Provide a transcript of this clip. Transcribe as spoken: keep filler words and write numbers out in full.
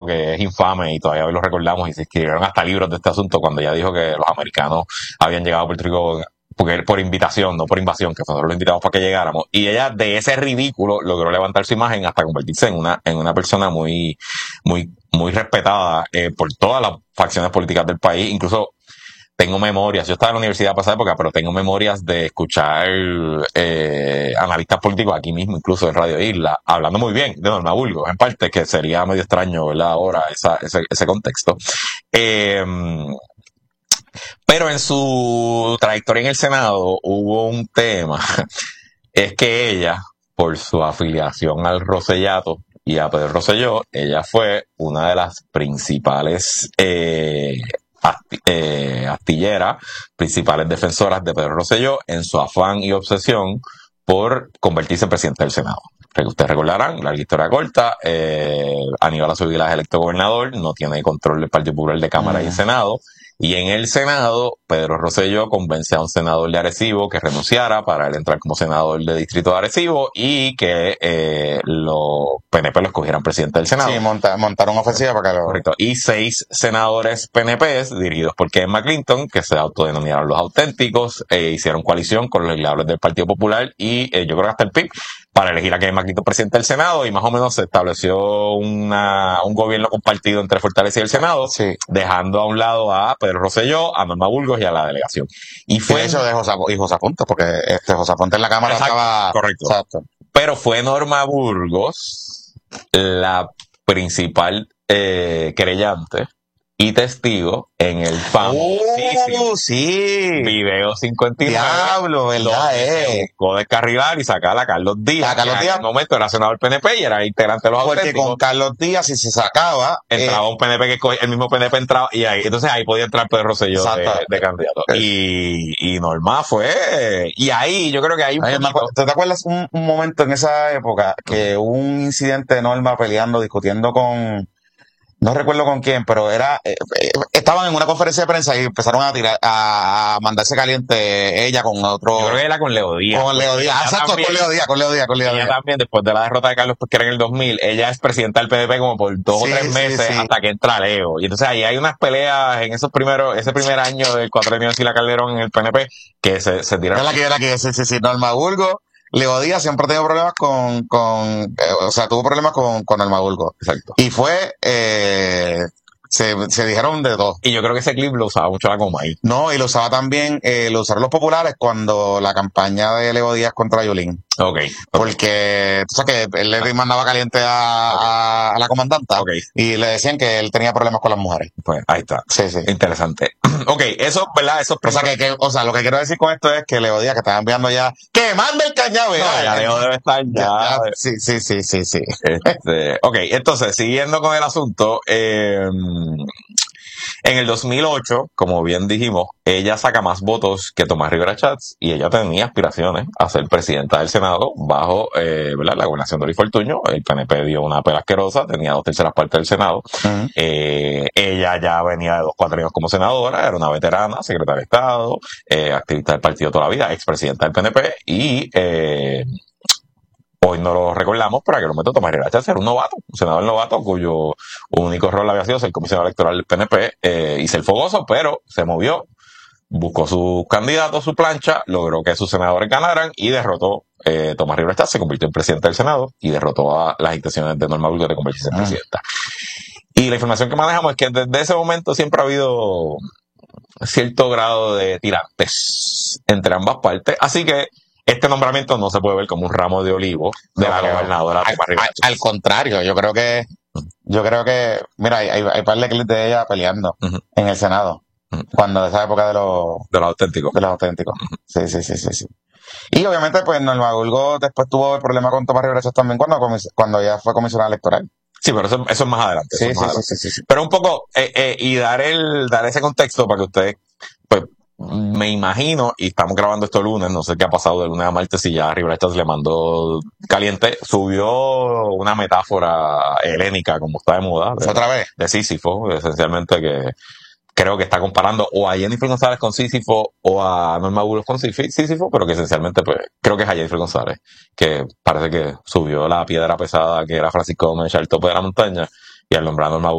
que es infame y todavía hoy lo recordamos y se escribieron hasta libros de este asunto cuando ella dijo que los americanos habían llegado a Puerto Rico porque por invitación, no por invasión, que nosotros lo invitamos para que llegáramos. Y ella de ese ridículo logró levantar su imagen hasta convertirse en una en una persona muy muy muy respetada eh, por todas las facciones políticas del país, incluso tengo memorias, yo estaba en la universidad pasada época, pero tengo memorias de escuchar eh, analistas políticos aquí mismo, incluso en Radio Isla, hablando muy bien de Norma Burgos, en parte, que sería medio extraño, ¿verdad? Ahora esa, ese, ese contexto. Eh, pero en su trayectoria en el Senado hubo un tema, es que ella, por su afiliación al Rosellato y a Pedro Rosselló, ella fue una de las principales eh, Asti- eh, astilleras, principales defensoras de Pedro Rosselló en su afán y obsesión por convertirse en presidente del Senado. Ustedes recordarán, la historia corta, eh, Aníbal Acevedo Vilá es electo gobernador, no tiene control del Partido Popular de Cámara mm. y Senado, y en el Senado, Pedro Rosselló convence a un senador de Arecibo que renunciara para él entrar como senador de distrito de Arecibo y que eh, los P N P lo escogieran presidente del Senado. Sí, monta, montaron ofensiva para que lo... Correcto. Y seis senadores P N P dirigidos por Kevin McClinton, que se autodenominaron los auténticos, eh, hicieron coalición con los legisladores del Partido Popular y eh, yo creo que hasta el P I B para elegir a Kevin McClinton presidente del Senado, y más o menos se estableció una, un gobierno compartido entre Fortaleza y el Senado, sí. dejando a un lado a Pedro Rosselló, a Norma Burgos y a la delegación. Y fue eso de José, y José Aponte, porque este José Aponte en la Cámara exacto, estaba... Correcto. Exacto. Pero fue Norma Burgos la principal eh, querellante y testigo en el famosísimo oh, sí. video cincuenta y nueve. Diablo, ¿verdad? Eh. Buscó descarrilar y sacar a Carlos Díaz. A Carlos que Díaz. En ese momento era senador P N P y era integrante de los Porque auténticos. con Carlos Díaz, si se sacaba... Entraba eh, un P N P que el mismo P N P entraba y ahí, entonces ahí podía entrar Pedro Rosselló de, de candidato. Y, y Norma fue... Y ahí yo creo que hay un Ay, poquito... ¿Te, ¿Te acuerdas un, un momento en esa época que hubo un incidente de Norma peleando, discutiendo con... No recuerdo con quién, pero era eh, eh, estaban en una conferencia de prensa y empezaron a tirar a, a mandarse caliente ella con otro. Yo creo que era con Leo Díaz. Con Leo Díaz, exacto, también, con Leo Díaz, con Leo Díaz, con Leo Díaz. Ella también, después de la derrota de Carlos Pesquera en el dos mil, ella es presidenta del P N P como por dos sí, o tres meses sí, sí. hasta que entra Leo. Y entonces ahí hay unas peleas en esos primeros, ese primer año del cuatrienio de Sila Calderón en el P N P que se, se tiraron. Era la que era que sí, sí, sí, Norma Burgos. Leo Díaz siempre ha tenido problemas con, con eh, o sea, tuvo problemas con, con Norma Burgos. Exacto. Y fue, eh, Se, se dijeron de dos. Y yo creo que ese clip lo usaba mucho la Comay. No, y lo usaba también, eh, lo usaron los populares cuando la campaña de Leo Díaz contra Yulín. Ok. okay. Porque, tú sabes que él le mandaba caliente a, okay. a, a la comandanta. Okay. Y le decían que él tenía problemas con las mujeres. Pues ahí está. Sí, sí. Interesante. Ok, eso, ¿verdad? Eso o sea, que, que, o sea, lo que quiero decir con esto es que Leo Díaz, que estaba enviando ya, ¡que mande el cañado! No, ya Leo debe estar ya. ya, ya sí, sí, sí, sí, sí. Este, ok, entonces, siguiendo con el asunto, eh, en el dos mil ocho, como bien dijimos, ella saca más votos que Tomás Rivera Schatz y ella tenía aspiraciones a ser presidenta del Senado bajo eh, ¿verdad? la gobernación de Luis Fortuño. El P N P dio una pela asquerosa, tenía dos terceras partes del Senado. Uh-huh. Eh, ella ya venía de dos cuatrienios como senadora, era una veterana, secretaria de Estado, eh, activista del partido toda la vida, expresidenta del P N P y... Eh, Hoy no lo recordamos, pero en aquel momento Tomás Rivera Schatz era un novato, un senador novato cuyo único rol había sido ser comisionado electoral del P N P eh, y ser fogoso, pero se movió, buscó sus candidatos, su plancha, logró que sus senadores ganaran y derrotó, eh, Tomás Rivera Schatz se convirtió en presidente del Senado y derrotó a las intenciones de Norma Burgos de convertirse en presidenta. Y la información que manejamos es que desde ese momento siempre ha habido cierto grado de tirantes entre ambas partes, así que este nombramiento no se puede ver como un ramo de olivo de no, la gobernadora. Al, al, al contrario, yo creo que, yo creo que, mira, hay, hay, hay par de clips de ella peleando uh-huh. en el Senado, uh-huh. cuando de esa época de los, de los auténticos. De los auténticos. Uh-huh. Sí, sí, sí, sí, sí. Y obviamente, pues, Norma Burgos después tuvo el problema con Tomás Rivera Schatz también cuando, cuando ella fue comisionada electoral. Sí, pero eso, eso es más adelante. Sí, es sí, más adelante. sí, sí, sí. Pero un poco, eh, eh, y dar el, dar ese contexto para que ustedes, pues, me imagino, y estamos grabando esto el lunes, no sé qué ha pasado de lunes a martes, si ya Rivera Schatz le mandó caliente, subió una metáfora helénica, como está de moda. De, ¿Otra vez? De Sísifo, esencialmente, que creo que está comparando o a Jennifer González con Sísifo o a Norma Burgos con Sísifo, pero que esencialmente, pues, creo que es a Jennifer González, que parece que subió la piedra pesada que era Francisco Gómez echar el tope de la montaña, y al nombrar a Norma